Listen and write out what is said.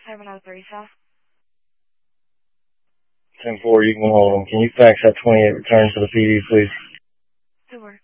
703 South. 10-4, you can hold them. Can you fax that 28 return to the PD, please? Sure.